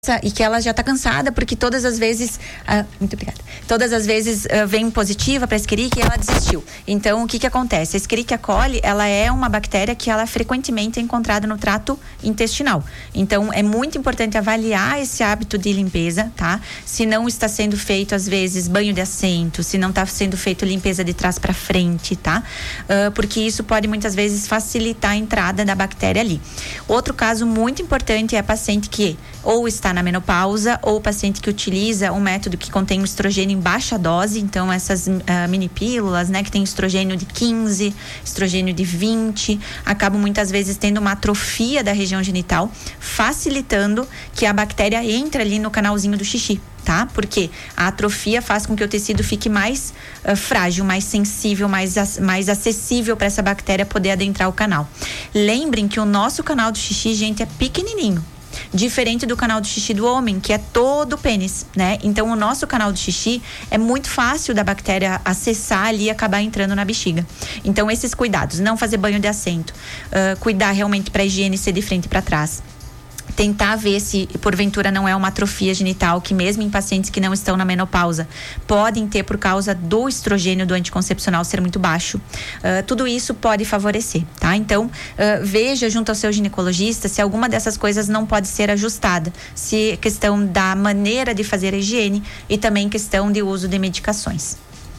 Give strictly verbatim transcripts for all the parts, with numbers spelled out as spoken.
e que ela já está cansada porque todas as vezes, ah, muito obrigada, todas as vezes ah, vem positiva para a Escherichia e ela desistiu. Então o que que acontece? A Escherichia coli, ela é uma bactéria que ela frequentemente é encontrada no trato intestinal. Então é muito importante avaliar esse hábito de limpeza, tá? Se não está sendo feito às vezes banho de assento, se não está sendo feito limpeza de trás para frente, tá? Uh, porque isso pode muitas vezes facilitar a entrada da bactéria ali. Outro caso muito importante é a paciente que ou está na menopausa ou o paciente que utiliza um método que contém o estrogênio em baixa dose, então essas uh, mini pílulas, né, que tem estrogênio de quinze, estrogênio de vinte, acabam muitas vezes tendo uma atrofia da região genital, facilitando que a bactéria entre ali no canalzinho do xixi, tá? Porque a atrofia faz com que o tecido fique mais uh, frágil, mais sensível, mais, mais acessível para essa bactéria poder adentrar o canal. Lembrem que o nosso canal do xixi, gente, é pequenininho. Diferente do canal do xixi do homem, que é todo o pênis, né? Então o nosso canal do xixi é muito fácil da bactéria acessar ali e acabar entrando na bexiga. Então esses cuidados, não fazer banho de assento, uh, cuidar realmente para a higiene ser de frente para trás. Tentar ver se porventura não é uma atrofia genital, que mesmo em pacientes que não estão na menopausa podem ter por causa do estrogênio do anticoncepcional ser muito baixo. Uh, tudo isso pode favorecer, tá? Então uh, veja junto ao seu ginecologista se alguma dessas coisas não pode ser ajustada, se questão da maneira de fazer a higiene e também questão de uso de medicações.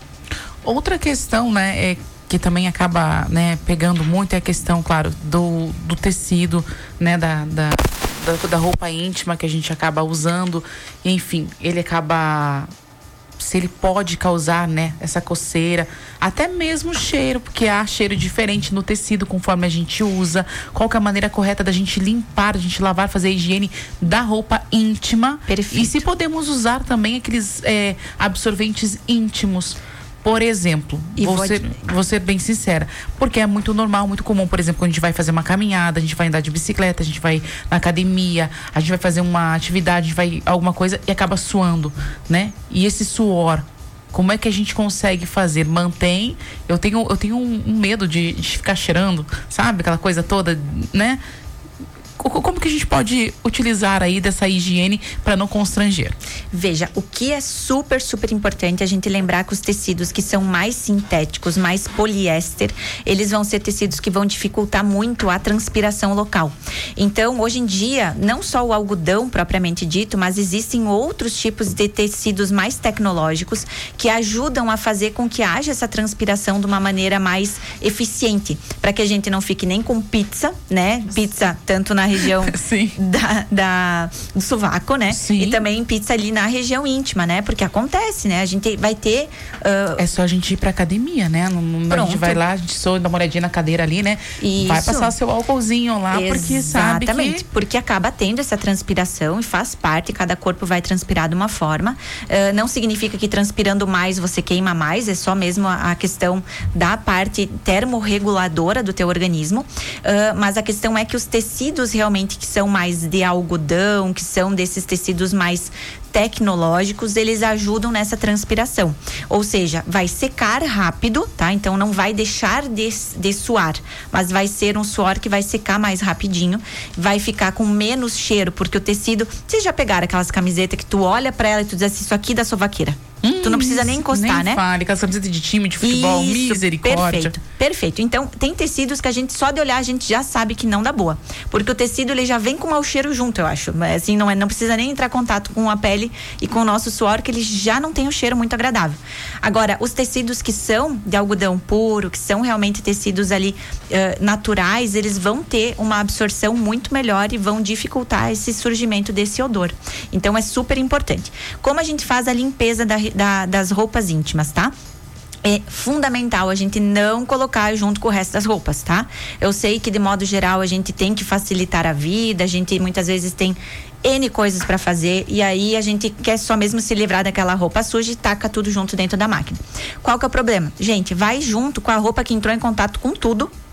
Outra questão, né, é que também acaba, né, pegando muito é a questão, claro, do, do tecido, né, da, da, da, da roupa íntima que a gente acaba usando, enfim, ele acaba, se ele pode causar, né, essa coceira, até mesmo cheiro, porque há cheiro diferente no tecido conforme a gente usa, qual que é a maneira correta da gente limpar, da gente lavar, fazer a higiene da roupa íntima. Perfeito. E se podemos usar também aqueles é, absorventes íntimos. Por exemplo, vou pode... ser, vou ser bem sincera, porque é muito normal, muito comum, por exemplo, quando a gente vai fazer uma caminhada, a gente vai andar de bicicleta, a gente vai na academia, a gente vai fazer uma atividade, a gente vai alguma coisa e acaba suando, né? E esse suor, como é que a gente consegue fazer? Mantém, eu tenho, eu tenho um, um medo de, de ficar cheirando, sabe? Aquela coisa toda, né? Como que a gente pode utilizar aí dessa higiene para não constranger? Veja, o que é super, super importante a gente lembrar que os tecidos que são mais sintéticos, mais poliéster, eles vão ser tecidos que vão dificultar muito a transpiração local. Então, hoje em dia, não só o algodão propriamente dito, mas existem outros tipos de tecidos mais tecnológicos que ajudam a fazer com que haja essa transpiração de uma maneira mais eficiente, para que a gente não fique nem com pizza, né? Pizza tanto na região da, da, do sovaco, né? Sim. E também pizza ali na região íntima, né? Porque acontece, né? A gente vai ter... Uh... É só a gente ir pra academia, né? A gente vai lá, a gente só dá uma olhadinha na cadeira ali, né? Isso. Vai passar seu álcoolzinho lá, Exatamente, porque sabe que... Exatamente, porque acaba tendo essa transpiração e faz parte, cada corpo vai transpirar de uma forma. Uh, não significa que transpirando mais você queima mais, é só mesmo a, a questão da parte termorreguladora do teu organismo. Uh, mas a questão é que os tecidos realmente que são mais de algodão, que são desses tecidos mais tecnológicos, eles ajudam nessa transpiração. Ou seja, vai secar rápido, tá? Então não vai deixar de, de suar, mas vai ser um suor que vai secar mais rapidinho, vai ficar com menos cheiro, porque o tecido, vocês já pegaram aquelas camisetas que tu olha pra ela e tu diz assim, isso aqui da sovaqueira. Hum, tu não precisa nem encostar, nem né? Fale, aquelas camisetas de time, de futebol, Isso, misericórdia. Perfeito, perfeito. Então, tem tecidos que a gente, só de olhar, a gente já sabe que não dá boa. Porque o tecido, ele já vem com mau cheiro junto, eu acho. Assim, não, é, não precisa nem entrar em contato com a pele e com o nosso suor, que ele já não tem um cheiro muito agradável. Agora, os tecidos que são de algodão puro, que são realmente tecidos ali uh, naturais, eles vão ter uma absorção muito melhor e vão dificultar esse surgimento desse odor. Então, é super importante. Como a gente faz a limpeza da, da, das roupas íntimas, tá? É fundamental a gente não colocar junto com o resto das roupas, tá? Eu sei que de modo geral a gente tem que facilitar a vida, a gente muitas vezes tem N coisas para fazer e aí a gente quer só mesmo se livrar daquela roupa suja e taca tudo junto dentro da máquina. Qual que é o problema? Gente, vai junto com a roupa que entrou em contato com tudo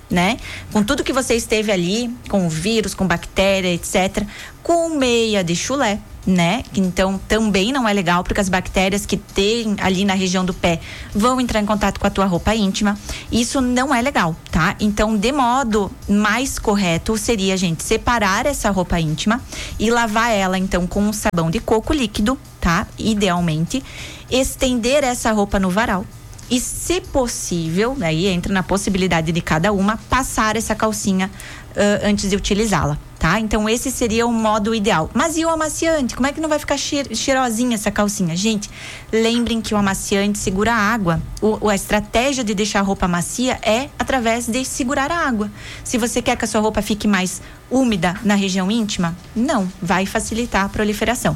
né? Com tudo que você esteve ali, com o vírus, com bactéria, etcétera, com meia de chulé, né? Então também não é legal, porque as bactérias que tem ali na região do pé vão entrar em contato com a tua roupa íntima. Isso não é legal, tá? Então, de modo mais correto seria a gente separar essa roupa íntima e lavar ela então com um sabão de coco líquido, tá? Idealmente, estender essa roupa no varal. E, se possível, aí entra na possibilidade de cada uma, passar essa calcinha uh, antes de utilizá-la, tá? Então, esse seria o modo ideal. Mas e o amaciante? Como é que não vai ficar cheirosinha essa calcinha? Gente, lembrem que o amaciante segura a água. O, a estratégia de deixar a roupa macia é através de segurar a água. Se você quer que a sua roupa fique mais úmida na região íntima, não, vai facilitar a proliferação.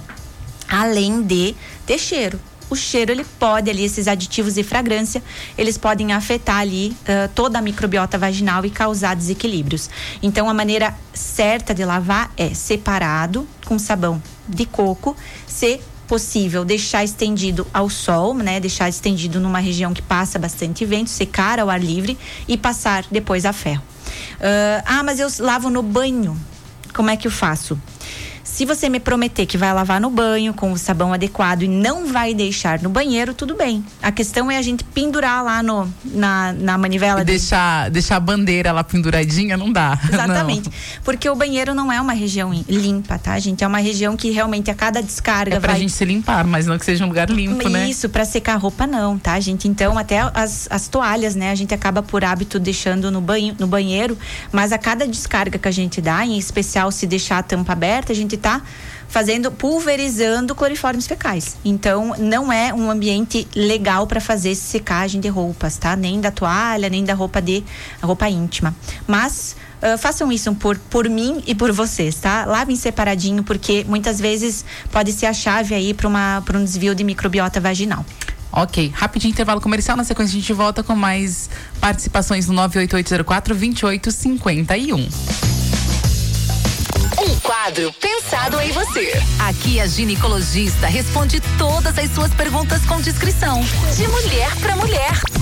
Além de ter cheiro. O cheiro, ele pode ali, esses aditivos de fragrância, eles podem afetar ali uh, toda a microbiota vaginal e causar desequilíbrios. Então, a maneira certa de lavar é separado, com sabão de coco, se possível, deixar estendido ao sol, né? Deixar estendido numa região que passa bastante vento, secar ao ar livre e passar depois a ferro. Uh, ah, mas eu lavo no banho. Como é que eu faço? Se você me prometer que vai lavar no banho com o sabão adequado e não vai deixar no banheiro, tudo bem. A questão é a gente pendurar lá no, na, na manivela. E deixar, de... deixar a bandeira lá penduradinha, não dá. Exatamente. Não. Porque o banheiro não é uma região limpa, tá, gente? É uma região que realmente a cada descarga é pra vai... gente se limpar, mas não que seja um lugar limpo, Isso, né? Isso, pra secar a roupa não, tá, gente? Então, até as, as toalhas, né? A gente acaba por hábito deixando no, banho, no banheiro, mas a cada descarga que a gente dá, em especial se deixar a tampa aberta, a gente tá fazendo, pulverizando cloriformes fecais. Então, não é um ambiente legal para fazer secagem de roupas, tá? Nem da toalha, nem da roupa de roupa íntima. Mas uh, façam isso por, por mim e por vocês, tá? Lavem separadinho, porque muitas vezes pode ser a chave aí para uma para um desvio de microbiota vaginal. Ok, rapidinho intervalo comercial, na sequência a gente volta com mais participações no nove oito oito zero quatro, dois oito cinco um. Um quadro pensado em você. Aqui a ginecologista responde todas as suas perguntas com discrição. De mulher para mulher.